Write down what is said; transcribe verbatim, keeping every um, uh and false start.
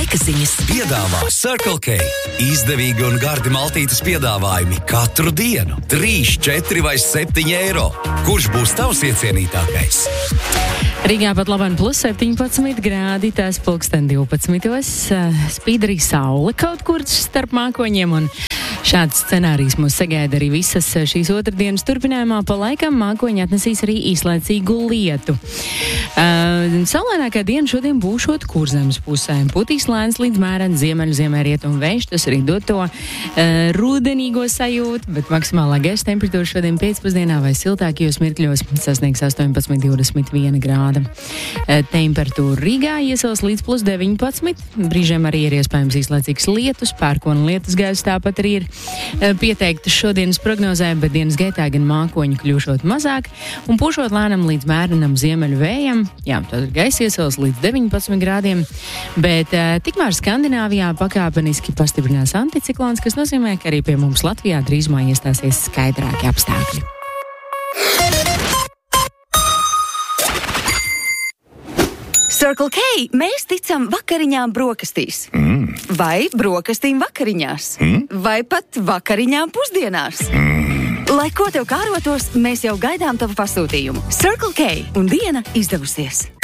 Laika ziņas. Piedāvā Circle K. Izdevīgi un gardi maltītes piedāvājumi katru dienu. trīs, četri vai septiņi eiro. Kurš būs tavs iecienītākais? Rīgā pat labāk plus septiņpadsmit grādi, tās pulksten divpadsmitos. Spīd arī saule kaut kur starp mākoņiem, un šāds scenārijs mūs sagaida arī visas šīs otrdienas turpinājumā. Pa laikam mākoņi atnesīs arī īslaicīgu lietu. Uh, saulēnākā diena šodien būšot Kurzemes pusē. Putīs lēns līdz mērens ziemeļu ziemeļrietumu vējš, tas arī dod to uh, rudenīgo sajūtu, bet maksimālā gaisa temperatūra šodien pēcpusdienā vai siltākajos mirkļos sasniegs astoņpadsmit, divdesmit viena grāda. Uh, temperatūra Rīgā iesals līdz plus deviņpadsmit, brīžiem arī ir iespējams īslaicīgs lietus, pērkona lietus gaisa tāpat arī ir uh, pieteiktas šodienas prognozē, bet dienas gaitā gan mākoņi kļūšot mazāk un pušot lēnam līdz mērenam ziemeļu vējam. Jā, tad gaisa iesals līdz deviņpadsmit grādiem, bet uh, tikmēr Skandināvijā pakāpeniski pastiprinās anticiklons, kas nozīmē, ka arī pie mums Latvijā drīzumā iestāsies skaidrāki apstākļi. Circle K, mēs ticam vakariņām brokastīs. Mm. Vai brokastīm vakariņās. Mm. Vai pat vakariņām pusdienās. Mm. Lai ko tev kārotos, mēs jau gaidām tavu pasūtījumu. Circle K un diena izdevusies.